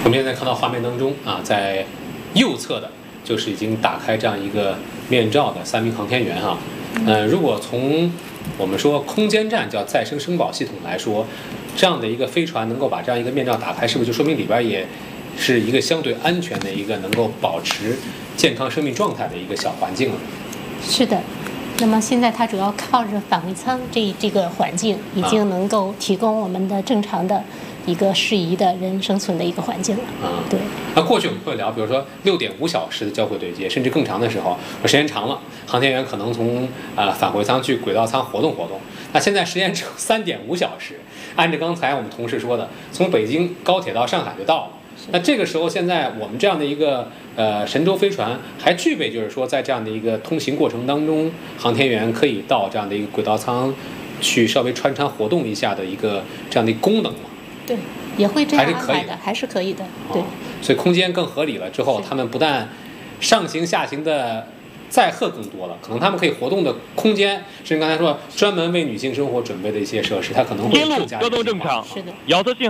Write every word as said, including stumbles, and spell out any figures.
我们现在看到画面当中啊，在右侧的就是已经打开这样一个面罩的三名航天员啊。呃，如果从我们说空间站叫再生生保系统来说，这样的一个飞船能够把这样一个面罩打开，是不是就说明里边也是一个相对安全的一个能够保持健康生命状态的一个小环境了？ 是的。那么现在它主要靠着返回舱这这个环境，已经能够提供我们的正常的一个适宜的人生存的一个环境了。 啊， 对。 那过去我们会聊，比如说六点五小时的交会对接，甚至更长的时候，时间长了，航天员可能从啊、呃、返回舱去轨道舱活动活动。那现在时间只有三点五小时，按照刚才我们同事说的，从北京高铁到上海就到了。那这个时候，现在我们这样的一个呃神舟飞船还具备，就是说在这样的一个通行过程当中，航天员可以到这样的一个轨道舱去稍微穿插活动一下的一个这样的一个功能吗？ 对，也会这样安排的，还是可以的。对、哦， 所以空间更合理了之后，他们不但上行下行的载荷更多了，可能他们可以活动的空间，甚至刚才说专门为女性生活准备的一些设施，它可能会更加。 调动正常， 是的， 遥测信号。